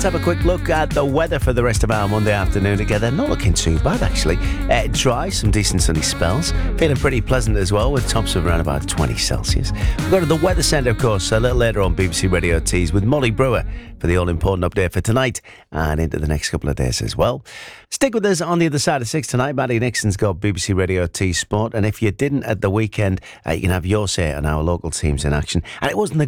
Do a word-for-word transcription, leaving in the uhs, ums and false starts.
have a quick look at the weather for the rest of our Monday afternoon together. Not looking too bad, actually. Uh, dry, some decent sunny spells. Feeling pretty pleasant as well, with tops of around about twenty Celsius. We'll go to the Weather Centre, of course, a little later on B B C Radio Tees with Molly Brewer for the all-important update for tonight and into the next couple of days as well. Stick with us on the other side of six tonight. Maddie Nixon's got B B C Radio T Sport, and if you didn't at the weekend, uh, you can have your say on our local teams in action. And it wasn't the